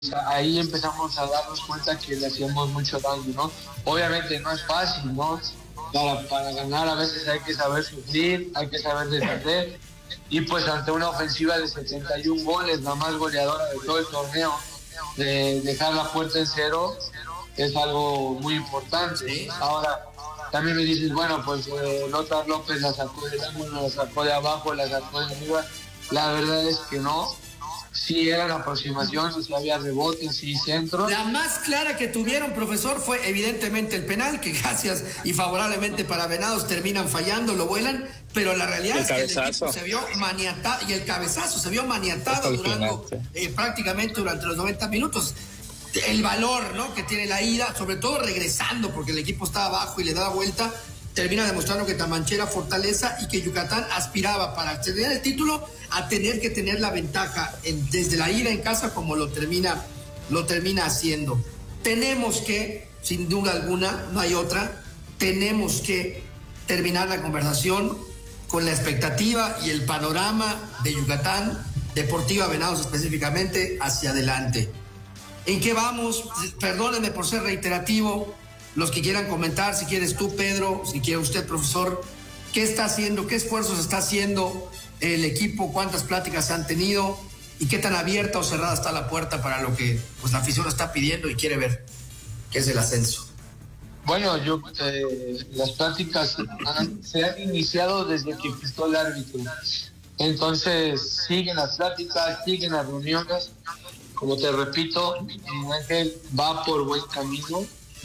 ahí empezamos a darnos cuenta que le hacíamos mucho daño, ¿no? Obviamente no es fácil, ¿no? Para ganar a veces hay que saber sufrir, hay que saber defender, y pues ante una ofensiva de 71 goles, la más goleadora de todo el torneo, de dejar la puerta en cero es algo muy importante. Ahora, también me dices, bueno, pues Lothar López la sacó del ángulo, la sacó de abajo, la sacó de arriba. La verdad es que no. Sí eran aproximaciones, sí había rebotes, sí centros. La más clara que tuvieron, profesor, fue evidentemente el penal, que gracias y favorablemente para Venados terminan fallando, lo vuelan, pero la realidad es que el equipo se vio maniatado, y el cabezazo se vio maniatado prácticamente durante los 90 minutos. El valor, ¿no?, que tiene la ida, sobre todo regresando, porque el equipo estaba abajo y le daba vuelta, termina demostrando que Támanche era fortaleza y que Yucatán aspiraba para acceder al título a tener que tener la ventaja desde la ida en casa, como lo termina haciendo. Tenemos que, sin duda alguna, no hay otra, tenemos que terminar la conversación con la expectativa y el panorama de Yucatán, Deportiva Venados específicamente, hacia adelante. ¿En qué vamos? Perdónenme por ser reiterativo. Los que quieran comentar, si quieres tú, Pedro, si quiere usted, profesor, ¿qué está haciendo? ¿Qué esfuerzos está haciendo el equipo? ¿Cuántas pláticas se han tenido? ¿Y qué tan abierta o cerrada está la puerta para lo que pues la afición está pidiendo y quiere ver, que es el ascenso? Bueno, las pláticas se han iniciado desde que pistó el árbitro. Entonces, siguen las pláticas, siguen las reuniones. Como te repito, Ángel va por buen camino.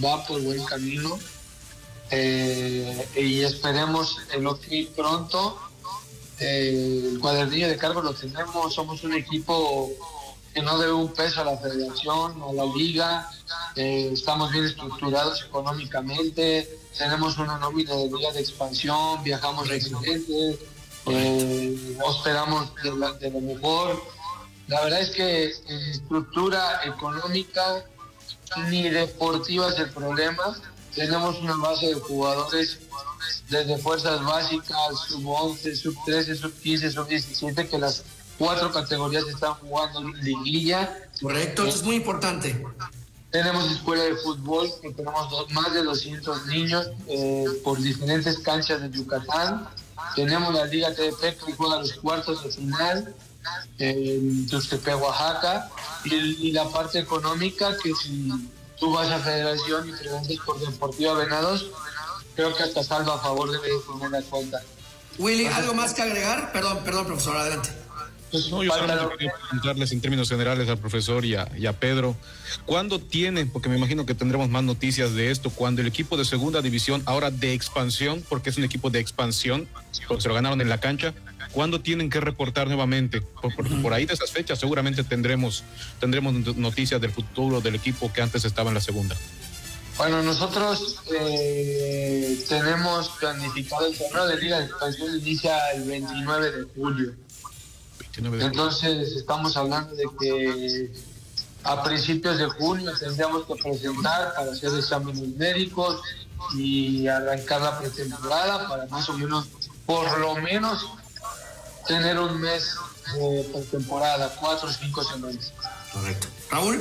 Y esperemos que pronto el cuadernillo de cargo lo tenemos. Somos un equipo que no debe un peso a la federación, a la liga. Estamos bien estructurados económicamente, tenemos una nómina de liga de expansión, viajamos excelente, hospedamos de lo mejor. La verdad es que estructura económica ni deportiva es el problema. Tenemos una base de jugadores desde fuerzas básicas, sub-11, sub-13, sub-15, sub-17, que las 4 categorías están jugando en liguilla. Correcto, eso es muy importante. Tenemos escuela de fútbol, que tenemos más de 200 niños por diferentes canchas de Yucatán. Tenemos la Liga TDP, que juega los cuartos de final en Tuxtepec, Oaxaca, y la parte económica, que si tú vas a Federación y preguntas por Deportiva Venados, creo que hasta salva a favor de tener la cuenta. Willy, ¿algo más que agregar? Perdón, profesor, adelante. Pues no, yo solamente quería preguntarles en términos generales al profesor y a Pedro, ¿cuándo tienen, porque me imagino que tendremos más noticias de esto, cuando el equipo de segunda división, ahora de expansión, porque es un equipo de expansión, porque se lo ganaron en la cancha, ¿cuándo tienen que reportar nuevamente? Porque por ahí de esas fechas seguramente tendremos noticias del futuro del equipo que antes estaba en la segunda. Bueno, nosotros tenemos planificado el torneo de Liga de Expansión, inicia el 29 de julio. Entonces estamos hablando de que a principios de junio tendríamos que presentar para hacer exámenes médicos y arrancar la pretemporada para más o menos, por lo menos, tener un mes de pretemporada, 4 o 5 semanas. Correcto. Raúl.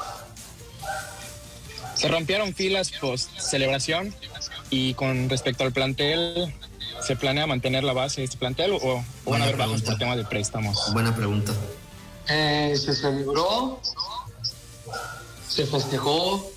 Se rompieron filas post celebración, y con respecto al plantel, ¿se planea mantener la base de este plantel o van a haber bajos por tema de préstamos? Buena pregunta. Se celebró, se festejó,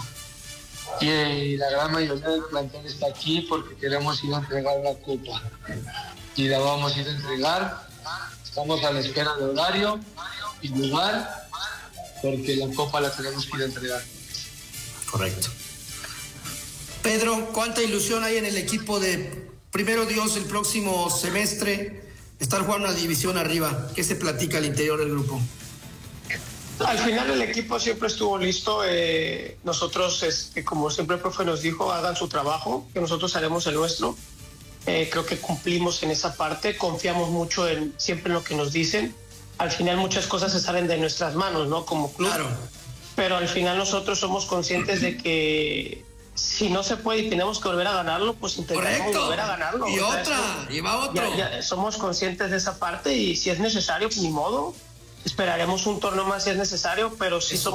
y la gran mayoría del plantel está aquí porque queremos ir a entregar la copa y la vamos a ir a entregar. Estamos a la espera de horario y lugar, porque la copa la tenemos que ir a entregar. Correcto. Pedro, ¿cuánta ilusión hay en el equipo de primero Dios el próximo semestre estar jugando una división arriba? ¿Qué se platica al interior del grupo? Al final el equipo siempre estuvo listo. Nosotros, como siempre el profe nos dijo, hagan su trabajo, que nosotros haremos el nuestro. Creo que cumplimos en esa parte, confiamos mucho siempre en lo que nos dicen. Al final muchas cosas se salen de nuestras manos, ¿no? Como club. Claro. Pero al final nosotros somos conscientes de que si no se puede y tenemos que volver a ganarlo, pues intentamos volver a ganarlo. Y va otro. Ya somos conscientes de esa parte, y si es necesario, pues ni modo. esperaremos un torneo más si es necesario, pero sí somos